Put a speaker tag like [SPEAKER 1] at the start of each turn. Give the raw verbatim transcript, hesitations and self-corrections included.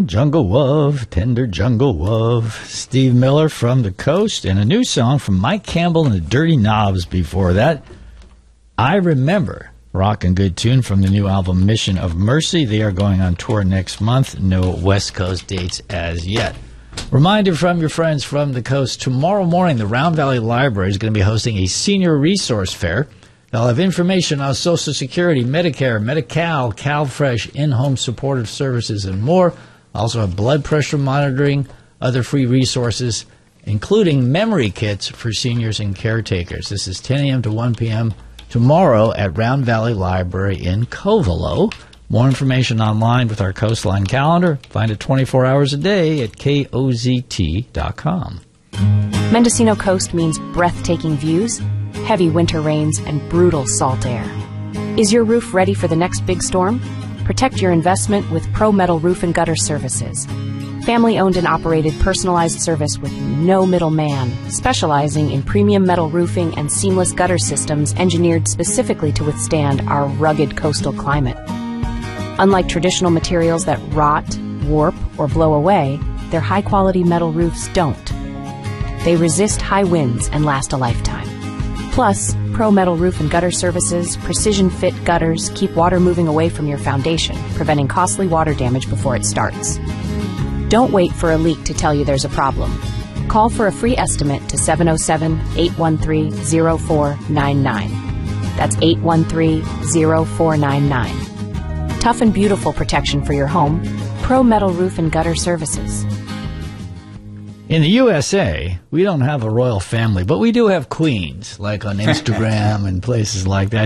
[SPEAKER 1] Jungle Love, Tender Jungle Love. Steve Miller from the Coast, and a new song from Mike Campbell and the Dirty Knobs before that. I Remember, rockin' good tune from the new album Mission of Mercy. They are going on tour next month. No West Coast dates as yet. Reminder from your friends from the Coast, tomorrow morning the Round Valley Library is going to be hosting a senior resource fair. They'll have information on Social Security, Medicare, Medi-Cal, CalFresh, in-home supportive services, and more. Also have blood pressure monitoring, other free resources, including memory kits for seniors and caretakers. This is ten a.m. to one p.m. tomorrow at Round Valley Library in Covelo. More information online with our Coastline calendar. Find it twenty-four hours a day at K O Z T dot com.
[SPEAKER 2] Mendocino Coast means breathtaking views, heavy winter rains, and brutal salt air. Is your roof ready for the next big storm? Protect your investment with Pro Metal Roof and Gutter Services. Family-owned and operated personalized service with no middleman, specializing in premium metal roofing and seamless gutter systems engineered specifically to withstand our rugged coastal climate. Unlike traditional materials that rot, warp, or blow away, their high-quality metal roofs don't. They resist high winds and last a lifetime. Plus, Pro Metal Roof and Gutter Services precision-fit gutters keep water moving away from your foundation, preventing costly water damage before it starts. Don't wait for a leak to tell you there's a problem. Call for a free estimate to seven oh seven, eight one three, oh four nine nine. That's eight one three, oh four nine nine. Tough and beautiful protection for your home. Pro Metal Roof and Gutter Services.
[SPEAKER 1] In the U S A, we don't have a royal family, but we do have queens, like on Instagram and places like that.